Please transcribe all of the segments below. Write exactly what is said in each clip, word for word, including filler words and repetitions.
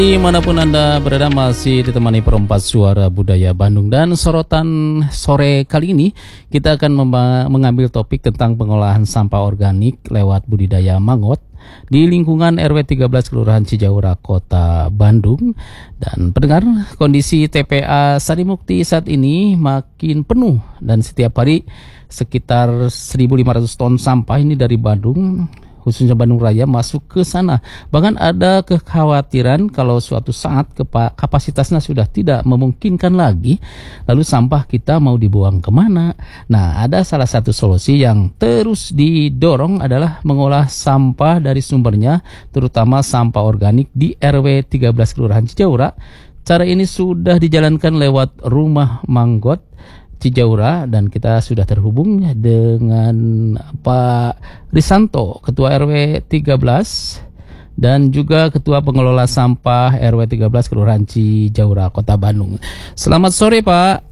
Dimanapun Anda berada, masih ditemani perempat suara budaya Bandung. Dan sorotan sore kali ini kita akan mengambil topik tentang pengolahan sampah organik lewat budidaya mangot di lingkungan R W tiga belas Kelurahan Cijaura, Kota Bandung. Dan pendengar, kondisi T P A Sarimukti saat ini makin penuh dan setiap hari sekitar seribu lima ratus ton sampah ini dari Bandung, khususnya Bandung Raya, masuk ke sana. Bahkan ada kekhawatiran kalau suatu saat kapasitasnya sudah tidak memungkinkan lagi, lalu sampah kita mau dibuang kemana? Nah, ada salah satu solusi yang terus didorong adalah mengolah sampah dari sumbernya, terutama sampah organik di R W tiga belas Kelurahan Cijaura. Cara ini sudah dijalankan lewat Rumah Manggot Cijaura, dan kita sudah terhubung dengan Pak Risanto, Ketua R W tiga belas dan juga Ketua Pengelola Sampah R W tiga belas Kelurahan Cijaura, Kota Bandung. Selamat sore, Pak.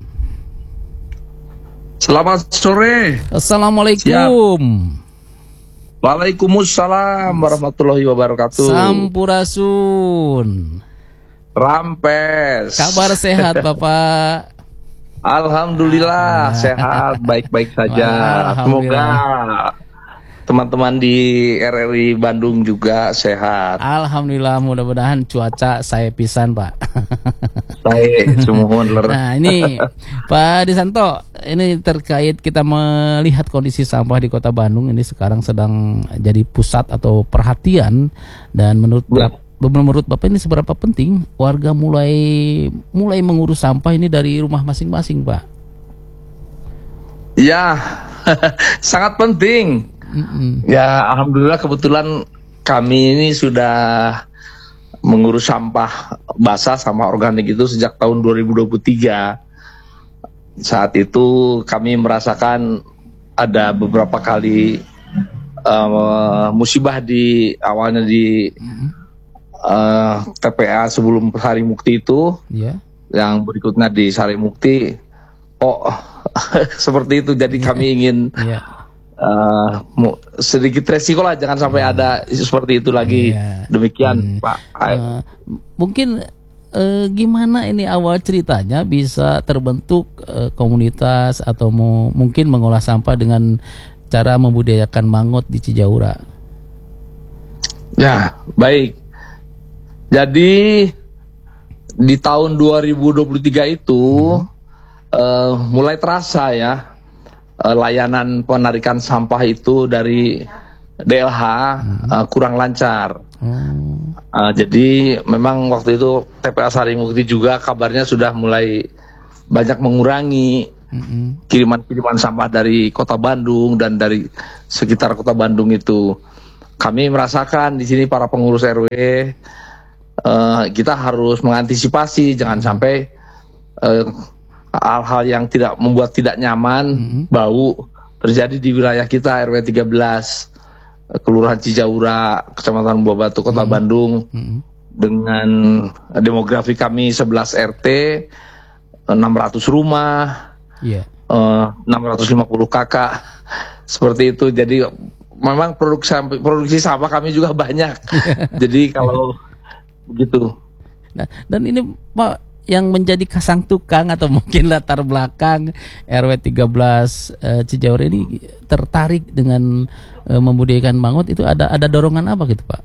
Selamat sore. Assalamualaikum. Siap. Waalaikumsalam warahmatullahi wabarakatuh. Sampurasun. Rampes. Kabar sehat, Bapak? Alhamdulillah, sehat, baik-baik saja. Semoga teman-teman di R R I Bandung juga sehat. Alhamdulillah, mudah-mudahan cuaca saya pisan, Pak. Saya semua. Nah, ini Pak Risanto, ini terkait kita melihat kondisi sampah di Kota Bandung ini sekarang sedang jadi pusat atau perhatian, dan menurut ya. Menurut Bapak ini seberapa penting warga mulai mulai mengurus sampah ini dari rumah masing-masing, Pak? Ya, sangat penting. Mm-mm. Ya, alhamdulillah kebetulan kami ini sudah mengurus sampah basah sama organik itu sejak tahun dua ribu dua puluh tiga. Saat itu kami merasakan ada beberapa kali uh, musibah di awalnya di mm-hmm. Uh, T P A sebelum Sarimukti itu, yeah. Yang berikutnya di Sarimukti, oh seperti itu. Jadi kami ingin yeah. uh, sedikit resiko lah, jangan sampai yeah. ada seperti itu lagi. Yeah. Demikian, hmm. Pak. Uh, mungkin uh, gimana ini awal ceritanya bisa terbentuk uh, komunitas atau mau, mungkin mengolah sampah dengan cara membudidayakan mangot di Cijaura? Ya, baik. Jadi di tahun dua ribu dua puluh tiga itu hmm. uh, mulai terasa ya uh, layanan penarikan sampah itu dari D L H hmm. uh, kurang lancar. Hmm. Uh, jadi memang waktu itu T P A Sarimukti juga kabarnya sudah mulai banyak mengurangi hmm. kiriman-kiriman sampah dari Kota Bandung dan dari sekitar Kota Bandung itu. Kami merasakan di sini para pengurus R W Uh, kita harus mengantisipasi jangan sampai uh, hal-hal yang tidak membuat tidak nyaman, mm-hmm. bau terjadi di wilayah kita R W tiga belas uh, Kelurahan Cijaura, Kecamatan Buah Batu, Kota mm-hmm. Bandung, mm-hmm. dengan demografi kami sebelas R T, enam ratus rumah, yeah. uh, enam ratus lima puluh kakak, seperti itu. Jadi memang produksi produksi sampah kami juga banyak. Jadi kalau begitu. Nah, dan ini Pak, yang menjadi kasang tukang atau mungkin latar belakang R W tiga belas uh, Cijaura ini tertarik dengan uh, membudidayakan mangot itu ada ada dorongan apa gitu, Pak?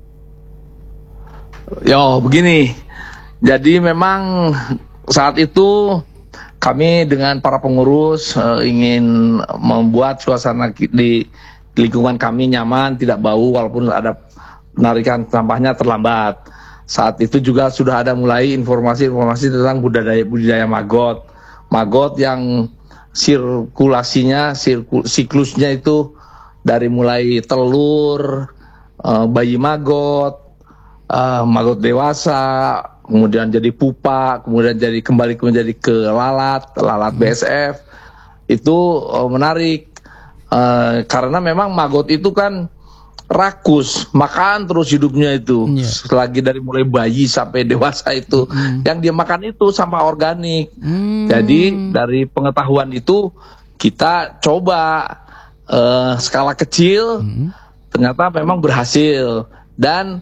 Yo, begini. Jadi memang saat itu kami dengan para pengurus uh, ingin membuat suasana di lingkungan kami nyaman, tidak bau walaupun ada penarikan sampahnya terlambat. Saat itu juga sudah ada mulai informasi-informasi tentang budidaya budidaya maggot, maggot yang sirkulasinya, sirkul, siklusnya itu dari mulai telur, uh, bayi maggot, uh, maggot dewasa, kemudian jadi pupa, kemudian jadi kembali menjadi ke lalat, lalat B S F. Itu uh, menarik uh, karena memang maggot itu kan rakus, makan terus hidupnya itu, yeah. Selagi dari mulai bayi sampai dewasa itu, mm. yang dia makan itu sampah organik. Mm. Jadi dari pengetahuan itu kita coba uh, skala kecil, mm. ternyata memang berhasil. Dan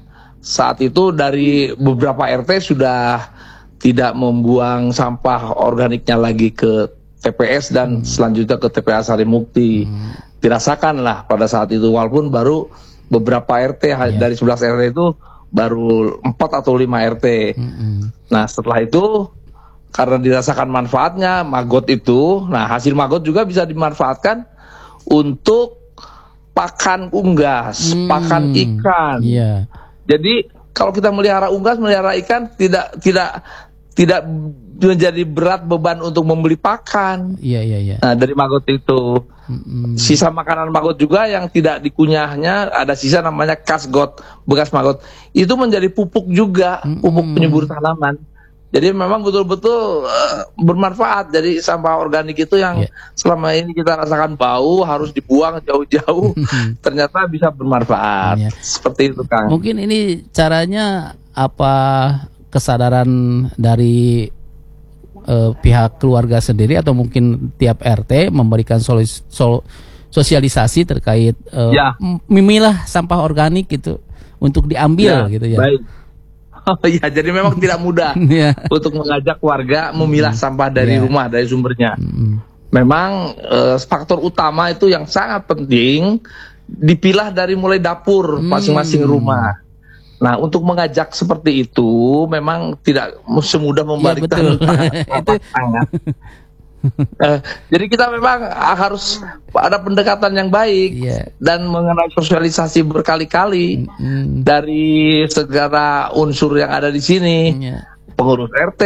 saat itu dari beberapa R T sudah tidak membuang sampah organiknya lagi ke T P S dan hmm. selanjutnya ke T P A Sarimukti. Hmm. Dirasakan lah pada saat itu, walaupun baru beberapa R T yeah. dari sebelas R T itu baru empat atau lima R T. Hmm. Nah setelah itu karena dirasakan manfaatnya maggot itu, nah hasil maggot juga bisa dimanfaatkan untuk pakan unggas, hmm. pakan ikan. Yeah. Jadi kalau kita melihara unggas, melihara ikan tidak tidak tidak menjadi berat beban untuk membeli pakan. Iya iya iya. Nah dari maggot itu, mm-hmm. sisa makanan maggot juga yang tidak dikunyahnya ada sisa namanya kasgot, bekas maggot. Itu menjadi pupuk juga, mm-hmm. pupuk penyubur tanaman. Jadi memang betul-betul uh, bermanfaat. Jadi sampah organik itu yang yeah. selama ini kita rasakan bau harus dibuang jauh-jauh, ternyata bisa bermanfaat. Yeah. Seperti itu Kang. Mungkin ini caranya apa, kesadaran dari uh, pihak keluarga sendiri atau mungkin tiap R T memberikan solis, sol, sosialisasi terkait uh, ya. memilah sampah organik gitu untuk diambil ya, gitu ya. Baik. Oh iya, jadi memang tidak mudah ya. untuk mengajak warga memilah hmm. sampah dari ya. rumah, dari sumbernya. Hmm. Memang uh, faktor utama itu yang sangat penting dipilah dari mulai dapur masing-masing hmm. rumah. Nah, untuk mengajak seperti itu memang tidak semudah membalikkan ya, tangan. uh, jadi kita memang harus ada pendekatan yang baik yeah. dan mengenai sosialisasi berkali-kali mm-hmm. dari segala unsur yang ada di sini, yeah. pengurus R T,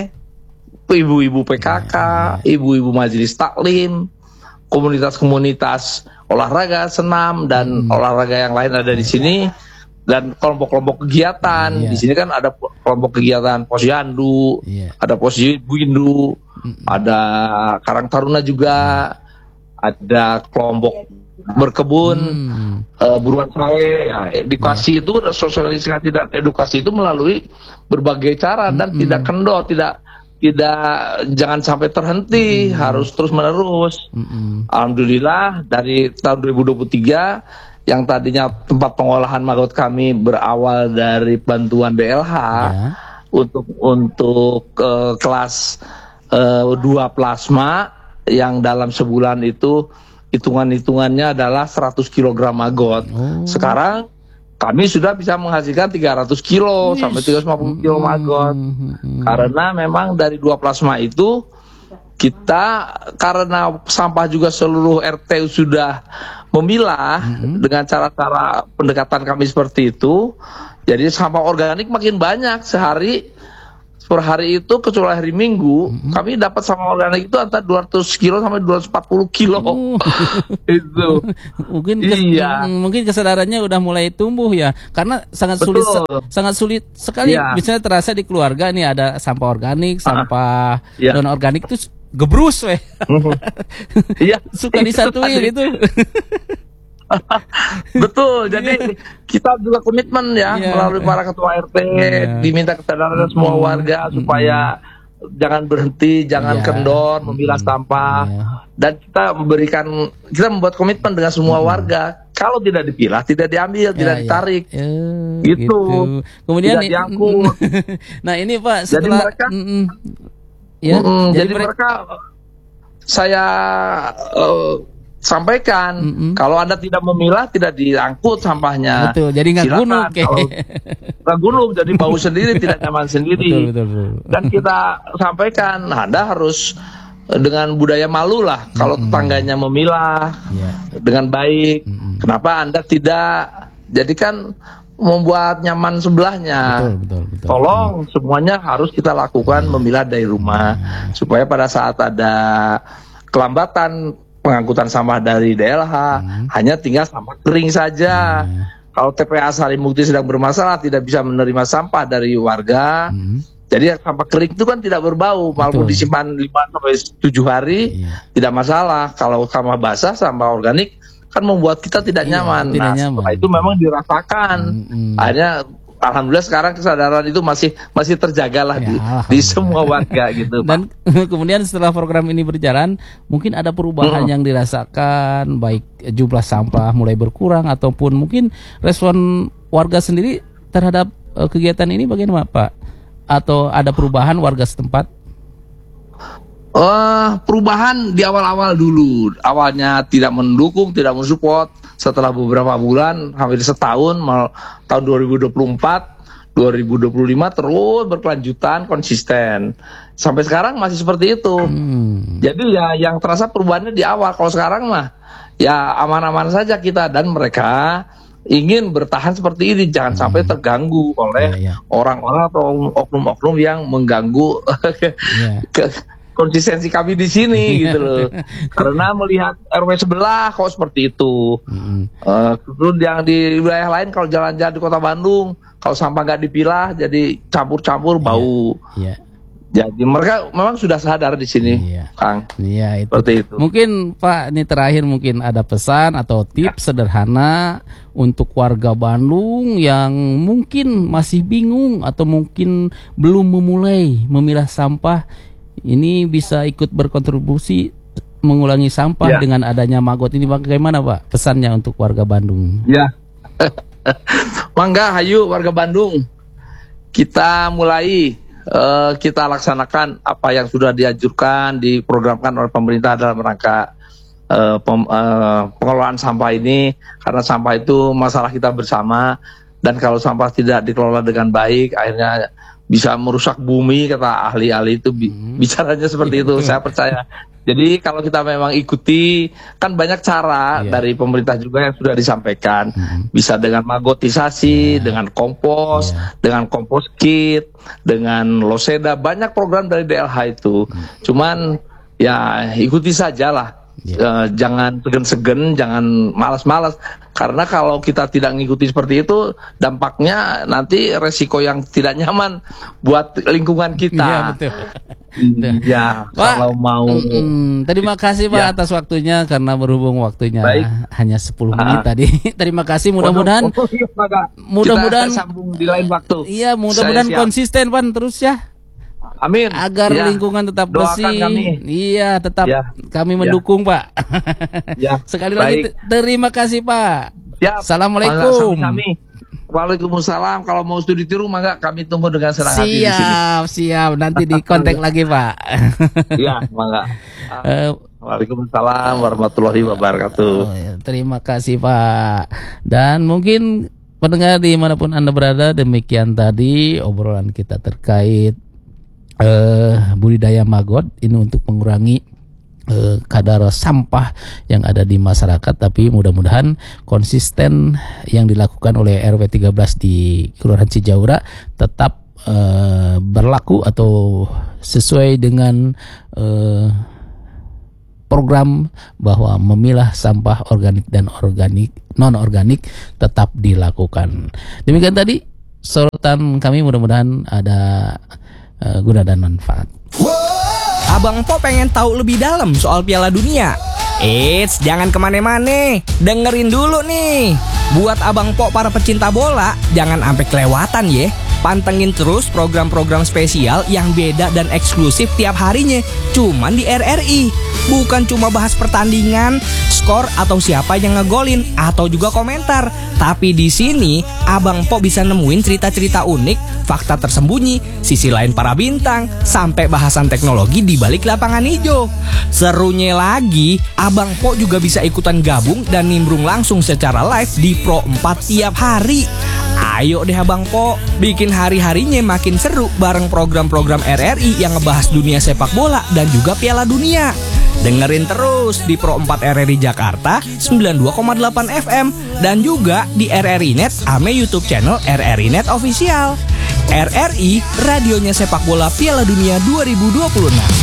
ibu-ibu P K K, yeah, yeah. ibu-ibu majelis taklim, komunitas-komunitas olahraga, senam dan mm. olahraga yang lain ada di sini. Dan kelompok-kelompok kegiatan yeah. di sini kan ada kelompok kegiatan Posyandu, yeah. ada Posyandu, mm-hmm. ada Karang Taruna juga, mm. ada kelompok berkebun, mm. uh, buruan sawit. Ya, edukasi yeah. itu sosialisasi dan edukasi itu melalui berbagai cara dan mm-hmm. tidak kendor, tidak tidak jangan sampai terhenti, mm-hmm. harus terus menerus. Mm-hmm. Alhamdulillah dari tahun dua ribu dua puluh tiga yang tadinya tempat pengolahan maggot kami berawal dari bantuan D L H ya. untuk untuk uh, kelas uh, dua plasma yang dalam sebulan itu hitungan-hitungannya adalah seratus kilogram maggot. Oh. Sekarang kami sudah bisa menghasilkan tiga ratus kilo yes. sampai tiga ratus lima puluh kilo maggot. Mm-hmm. Karena memang dari dua plasma itu kita karena sampah juga seluruh R T sudah memilah mm-hmm. dengan cara-cara pendekatan kami seperti itu, jadi sampah organik makin banyak sehari per hari itu kecuali hari Minggu mm-hmm. kami dapat sampah organik itu antara dua ratus kilo sampai dua ratus empat puluh kilo. Uh. Itu mungkin kes- iya. mungkin kesadarannya udah mulai tumbuh ya, karena sangat Betul. sulit sangat sulit sekali yeah. misalnya terasa di keluarga nih ada sampah organik, sampah uh, yeah. non organik itu gebrus weh. Iya, suka disatuin itu. Betul. Jadi kita juga komitmen ya yeah. melalui para ketua R T yeah. diminta kesadaran semua mm-hmm. warga supaya mm-hmm. jangan berhenti, jangan yeah. kendor memilah mm-hmm. sampah yeah. dan kita memberikan kita membuat komitmen dengan semua mm-hmm. warga. Kalau tidak dipilah, tidak diambil, yeah, tidak yeah. ditarik. Yeah, gitu. gitu. Kemudian tidak diangkut. Nah, ini Pak setelah Jadi mereka mm-mm. Ya, mm, jadi, jadi mereka saya uh, sampaikan mm-hmm. kalau Anda tidak memilah tidak diangkut sampahnya. Betul, jadi nggak gunung. Nggak gunung, jadi bau sendiri, tidak nyaman sendiri. Betul, betul, betul. Dan kita sampaikan Anda harus dengan budaya malu lah mm-hmm. kalau tetangganya memilah yeah. dengan baik. Mm-hmm. Kenapa Anda tidak? Jadi kan membuat nyaman sebelahnya. Betul, betul, betul. Tolong hmm. semuanya harus kita lakukan hmm. memilah dari rumah hmm. supaya pada saat ada kelambatan pengangkutan sampah dari D L H hmm. hanya tinggal sampah kering saja. Hmm. Kalau T P A Sarimukti sedang bermasalah tidak bisa menerima sampah dari warga. Hmm. Jadi sampah kering itu kan tidak berbau, walaupun disimpan lima sampai tujuh hari iya. tidak masalah. Kalau sampah basah, sampah organik kan membuat kita tidak iya, nyaman. Tidak nah, nyaman. Setelah itu memang dirasakan. Hmm, hmm. Akhirnya alhamdulillah sekarang kesadaran itu masih masih terjaga lah ya, di, di semua warga gitu. Dan Pak. Kemudian setelah program ini berjalan, mungkin ada perubahan hmm. yang dirasakan, baik jumlah sampah mulai berkurang ataupun mungkin respon warga sendiri terhadap uh, kegiatan ini bagaimana Pak? Atau ada perubahan warga setempat? Uh, perubahan di awal-awal dulu, awalnya tidak mendukung, tidak mensupport. Setelah beberapa bulan, hampir setahun, mal, tahun dua ribu dua puluh empat, dua ribu dua puluh lima terus berkelanjutan, konsisten. Sampai sekarang masih seperti itu. Hmm. Jadi ya yang terasa perubahannya di awal. Kalau sekarang mah ya aman-aman saja kita, dan mereka ingin bertahan seperti ini, jangan hmm. sampai terganggu oleh yeah, yeah. orang-orang atau oknum-oknum yang mengganggu yeah. ke konsistensi kami di sini gitu loh. Karena melihat R W sebelah kok seperti itu. Mm-hmm. Uh, terus yang di wilayah lain kalau jalan-jalan di Kota Bandung, kalau sampah nggak dipilah jadi campur-campur bau. Yeah. Yeah. Jadi mereka memang sudah sadar di sini, yeah. Kang. Iya, itu. Seperti itu. Mungkin Pak, ini terakhir mungkin ada pesan atau tips ya. sederhana untuk warga Bandung yang mungkin masih bingung atau mungkin belum memulai memilah sampah. Ini bisa ikut berkontribusi mengurangi sampah ya. dengan adanya Magot ini. Bagaimana Pak pesannya untuk warga Bandung? Ya, mangga hayu warga Bandung, kita mulai uh, kita laksanakan apa yang sudah dianjurkan, diprogramkan oleh pemerintah dalam rangka uh, pem, uh, pengelolaan sampah ini. Karena sampah itu masalah kita bersama, dan kalau sampah tidak dikelola dengan baik, akhirnya bisa merusak bumi, kata ahli-ahli itu hmm. bicaranya seperti itu. Saya percaya. Jadi kalau kita memang ikuti, kan banyak cara yeah. dari pemerintah juga yang sudah disampaikan. Hmm. Bisa dengan magotisasi, yeah. dengan kompos, yeah. dengan kompos kit, dengan loseda, banyak program dari D L H itu. Hmm. Cuman ya ikuti sajalah. Yeah. Uh, jangan segen-segen, jangan malas-malas. Karena kalau kita tidak mengikuti seperti itu, dampaknya nanti resiko yang tidak nyaman buat lingkungan kita. Iya, betul. Ya, kalau mau. Mm, terima kasih Pak ya. atas waktunya, karena berhubung waktunya Baik. hanya sepuluh menit uh. tadi. Terima kasih, mudah-mudahan. Oh, oh, iya, mudah-mudahan kita sambung di lain waktu. Iya, mudah-mudahan konsisten Pan terus ya. Amin. Agar ya. lingkungan tetap bersih. Kami. Iya, tetap ya. kami mendukung, ya. Pak. Ya. Sekali Baik. lagi terima kasih, Pak. Ya. Assalamualaikum. Kami. Waalaikumsalam. Kalau mau studi tiru, maka kami tunggu dengan senang hati di sini. Siap, siap. Nanti di kontak lagi, Pak. Iya, mangga. Uh, Waalaikumsalam warahmatullahi wabarakatuh. Oh, ya. Terima kasih, Pak. Dan mungkin pendengar dimanapun Anda berada, demikian tadi obrolan kita terkait Uh, budidaya Magot ini untuk mengurangi uh, kadar sampah yang ada di masyarakat. Tapi mudah-mudahan konsisten yang dilakukan oleh R W tiga belas di Kelurahan Cijaura tetap uh, berlaku atau sesuai dengan uh, program bahwa memilah sampah organik dan organik non-organik tetap dilakukan. Demikian tadi sorotan kami, mudah-mudahan ada Uh, guna dan manfaat. Abang Po pengen tahu lebih dalam soal Piala Dunia? Eits, jangan kemana-mana, dengerin dulu nih. Buat Abang Po para pecinta bola, jangan sampai kelewatan ya. Pantengin terus program-program spesial yang beda dan eksklusif tiap harinya, cuman di R R I. Bukan cuma bahas pertandingan, skor atau siapa yang ngegolin, atau juga komentar. Tapi di sini Abang Po bisa nemuin cerita-cerita unik, fakta tersembunyi, sisi lain para bintang, sampai bahasan teknologi di balik lapangan hijau. Serunya lagi, Abang Po juga bisa ikutan gabung dan nimbrung langsung secara live di Pro empat tiap hari. Ayo deh Abang Po, bikin hari-harinya makin seru bareng program-program R R I yang ngebahas dunia sepak bola dan juga Piala Dunia. Dengerin terus di Pro empat R R I Jakarta sembilan puluh dua koma delapan F M dan juga di R R I Net ame YouTube channel R R I Net Official. R R I, radionya sepak bola Piala Dunia dua ribu dua puluh enam.